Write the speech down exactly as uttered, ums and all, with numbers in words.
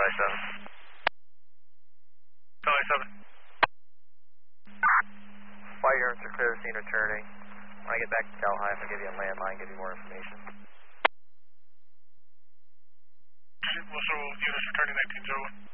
Charlie seven. Charlie seven. Fire units are clear, scene returning. When I get back to Delhi, I'm going to give you a landline, give you more information. Also, units returning nineteen zero one.